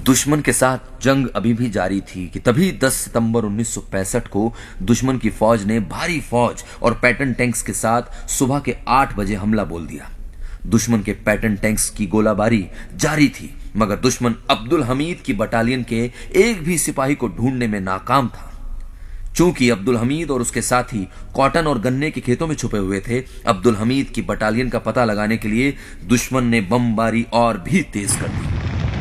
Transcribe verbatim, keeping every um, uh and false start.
दुश्मन के साथ जंग अभी भी जारी थी कि तभी दस सितंबर उन्नीस सौ पैंसठ को दुश्मन की फौज ने भारी फौज और पैटर्न टैंक्स के साथ सुबह के आठ बजे हमला बोल दिया। दुश्मन के पैटर्न टैंक्स की गोलाबारी जारी थी, मगर दुश्मन अब्दुल हमीद की बटालियन के एक भी सिपाही को ढूंढने में नाकाम था। चूंकि अब्दुल हमीद और उसके साथी कॉटन और गन्ने के खेतों में छुपे हुए थे, अब्दुल हमीद की बटालियन का पता लगाने के लिए दुश्मन ने बमबारी और भी तेज कर दी।